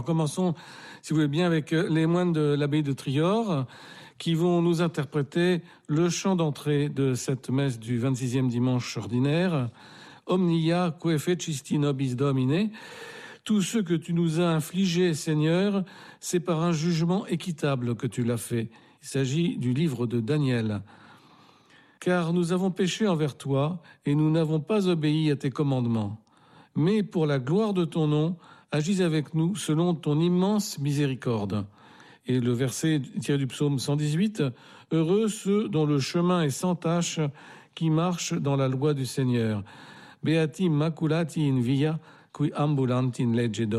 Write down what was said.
commençons, si vous voulez bien, avec les moines de l'abbaye de Trior, qui vont nous interpréter le chant d'entrée de cette messe du 26e dimanche ordinaire. Omnia que fecisti nobis Domine. Tout ce que tu nous as infligé, Seigneur, c'est par un jugement équitable que tu l'as fait. Il s'agit du livre de Daniel. Car nous avons péché envers toi et nous n'avons pas obéi à tes commandements. Mais pour la gloire de ton nom, agis avec nous selon ton immense miséricorde. Et le verset tiré du psaume 118, « Heureux ceux dont le chemin est sans tache, qui marchent dans la loi du Seigneur. Beati maculati in via, qui ambulant in legge Domini. »